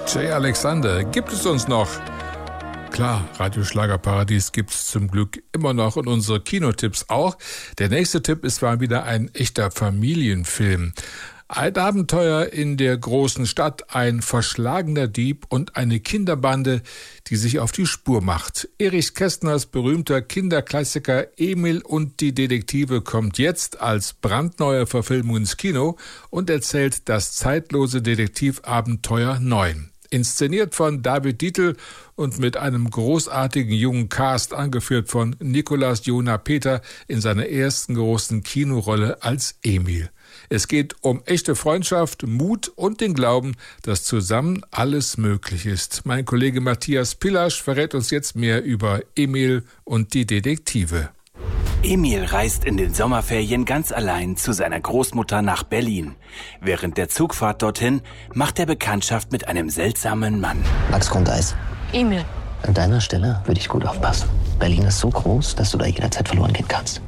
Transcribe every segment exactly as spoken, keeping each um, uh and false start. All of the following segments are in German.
Jay Alexander, gibt es uns noch? Klar, Radio Schlagerparadies gibt's zum Glück immer noch und unsere Kinotipps auch. Der nächste Tipp ist mal wieder ein echter Familienfilm. Ein Abenteuer in der großen Stadt, ein verschlagener Dieb und eine Kinderbande, die sich auf die Spur macht. Erich Kästners berühmter Kinderklassiker Emil und die Detektive kommt jetzt als brandneue Verfilmung ins Kino und erzählt das zeitlose Detektivabenteuer neu. Inszeniert von David Dietl und mit einem großartigen jungen Cast, angeführt von Nicolas Jona Peter in seiner ersten großen Kinorolle als Emil. Es geht um echte Freundschaft, Mut und den Glauben, dass zusammen alles möglich ist. Mein Kollege Matthias Pillasch verrät uns jetzt mehr über Emil und die Detektive. Emil reist in den Sommerferien ganz allein zu seiner Großmutter nach Berlin. Während der Zugfahrt dorthin macht er Bekanntschaft mit einem seltsamen Mann. Max Grundeis. Emil. An deiner Stelle würde ich gut aufpassen. Berlin ist so groß, dass du da jederzeit verloren gehen kannst.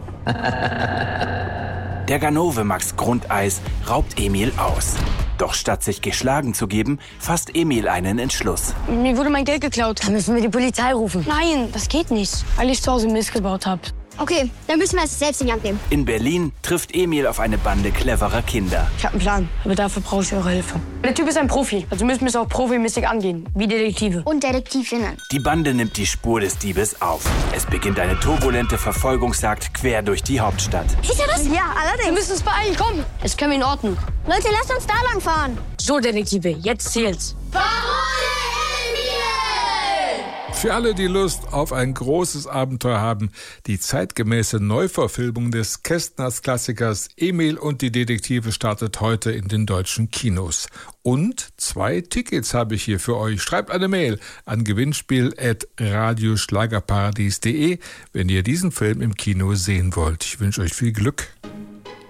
Der Ganove Max Grundeis raubt Emil aus. Doch statt sich geschlagen zu geben, fasst Emil einen Entschluss. Mir wurde mein Geld geklaut. Dann müssen wir die Polizei rufen. Nein, das geht nicht, weil ich zu Hause Mist gebaut habe. Okay, dann müssen wir es selbst in die Hand nehmen. In Berlin trifft Emil auf eine Bande cleverer Kinder. Ich habe einen Plan, aber dafür brauche ich eure Hilfe. Der Typ ist ein Profi, also müssen wir es auch profimäßig angehen, wie Detektive. Und Detektivinnen. Die Bande nimmt die Spur des Diebes auf. Es beginnt eine turbulente Verfolgungsjagd quer durch die Hauptstadt. Ist ja das? Ja, allerdings. Wir müssen uns beeilen, komm. Es können wir in Ordnung. Leute, lasst uns da lang fahren. So, Detektive, jetzt zählt's. Für alle, die Lust auf ein großes Abenteuer haben, die zeitgemäße Neuverfilmung des Kästners Klassikers Emil und die Detektive startet heute in den deutschen Kinos. Und zwei Tickets habe ich hier für euch. Schreibt eine Mail an gewinnspiel at radioschlagerparadies punkt de, wenn ihr diesen Film im Kino sehen wollt. Ich wünsche euch viel Glück.